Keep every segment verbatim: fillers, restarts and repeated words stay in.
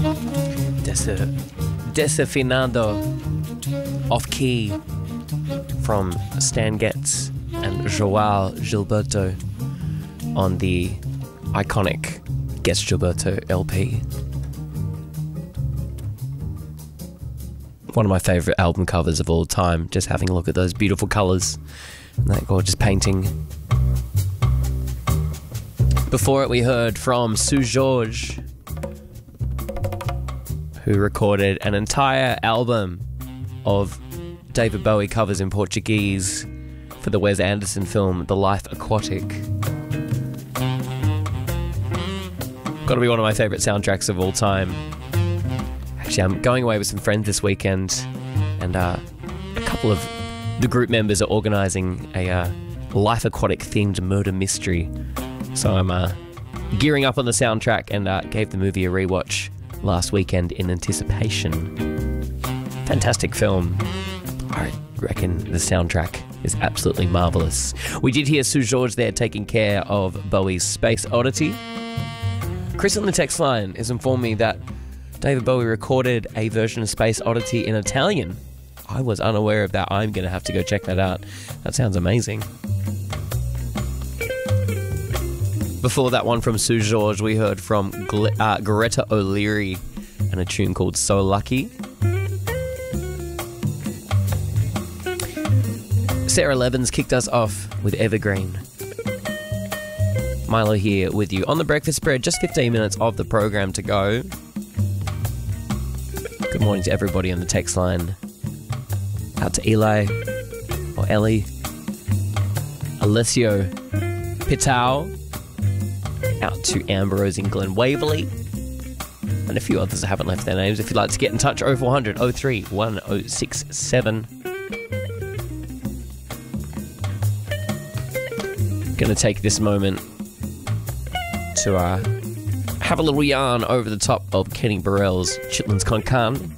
Desa, Desafinado, Off Key from Stan Getz and Joao Gilberto on the iconic Getz Gilberto L P. One of my favourite album covers of all time, just having a look at those beautiful colours and that gorgeous painting. Before it we heard from Seu Jorge, who recorded an entire album of David Bowie covers in Portuguese for the Wes Anderson film The Life Aquatic. Gotta be one of my favourite soundtracks of all time. Actually, I'm going away with some friends this weekend, and uh, a couple of the group members are organising a uh, Life Aquatic themed murder mystery. So I'm uh, gearing up on the soundtrack and uh, gave the movie a rewatch last weekend in anticipation. Fantastic film. I reckon the soundtrack is absolutely marvellous. We did hear Seu Jorge there taking care of Bowie's Space Oddity. Chris on the text line has informed me that David Bowie recorded a version of Space Oddity in Italian. I was unaware of that. I'm going to have to go check that out. That sounds amazing. Before that one from Seu Jorge, we heard from Gle- uh, Greta O'Leary and a tune called So Lucky. Sarah Levins kicked us off with Evergreen. Milo here with you on the breakfast spread. Just fifteen minutes of the program to go. Good morning to everybody on the text line. Out to Eli or Ellie, Alessio Pitao. Out to Ambrose in Glen Waverley, and a few others that haven't left their names. If you'd like to get in touch, oh four hundred, oh three, one oh six seven. Gonna take this moment to uh, have a little yarn over the top of Kenny Burrell's Chitlins Con Carne.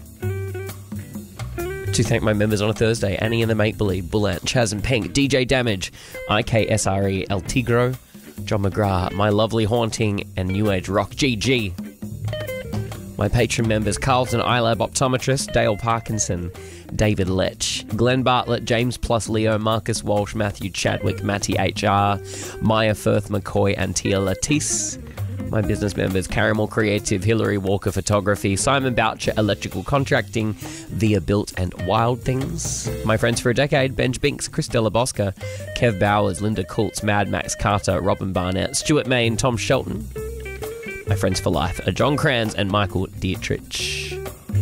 To thank my members on a Thursday: Annie and the Make Believe, Bullant, Chaz and Pink, D J Damage, I K S R E, El Tigro, John McGrath, My Lovely Haunting, and New Age Rock G G. My patron members: Carlton iLab Optometrist, Dale Parkinson, David Lech, Glenn Bartlett, James Plus Leo, Marcus Walsh, Matthew Chadwick, Matty H R, Maya Firth McCoy, and Tia Latisse. My business members: Caramel Creative, Hillary Walker Photography, Simon Boucher Electrical Contracting, Via Built and Wild Things. My friends for a decade: Benj Binks, Christella Bosca, Kev Bowers, Linda Coultz, Mad Max Carter, Robin Barnett, Stuart Main, Tom Shelton. My friends for life are John Kranz and Michael Dietrich.